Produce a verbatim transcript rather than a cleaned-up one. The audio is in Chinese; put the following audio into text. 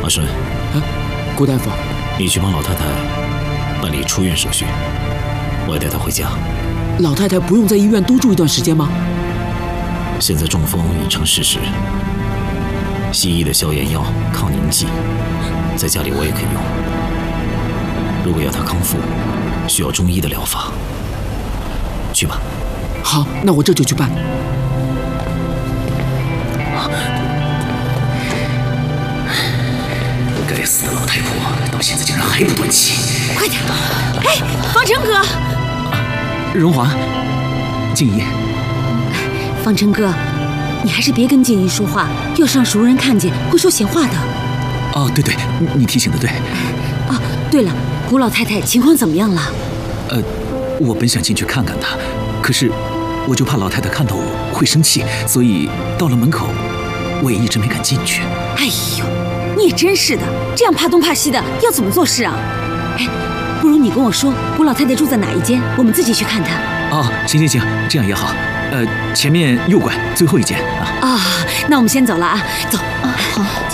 阿顺， 啊，顾大夫， 你去帮老太太办理出院手续，我要带她回家。 老太太不用在医院多住一段时间吗？ 现在中风已成事实，西医的消炎药、抗凝剂，在家里我也可以用。如果要她康复，需要中医的疗法。去吧。 好，那我这就去办。 该死的老太婆，到现在竟然还不断气！ 快点！哎，方成哥， 荣华，静怡， 方成哥，你还是别跟静怡说话，要是让熟人看见，会说闲话的。 哦，对对，你提醒的对。 啊，对了，古老太太情况怎么样了？ 呃，我本想进去看看她，可是我就怕老太太看到我会生气，所以到了门口，我也一直没敢进去。 哎呦，你也真是的，这样怕东怕西的，要怎么做事啊？哎，不如你跟我说，古老太太住在哪一间，我们自己去看她。 哦，行行行，这样也好。呃，前面右拐，最后一间啊。 啊，那我们先走了啊，走啊，好。